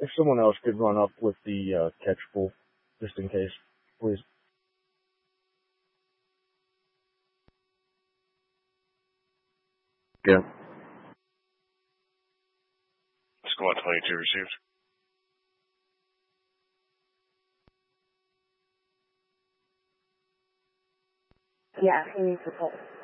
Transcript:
If someone else could run up with the catchable, just in case, please. Yeah. Squad 22 received. Yeah, he needs support.